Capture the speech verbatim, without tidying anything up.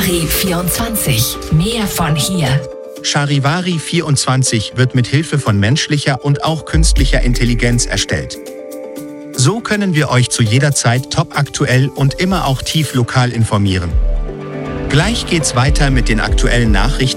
Charivari vierundzwanzig. Mehr von hier. Charivari vierundzwanzig wird mit Hilfe von menschlicher und auch künstlicher Intelligenz erstellt. So können wir euch zu jeder Zeit topaktuell und immer auch tief lokal informieren. Gleich geht's weiter mit den aktuellen Nachrichten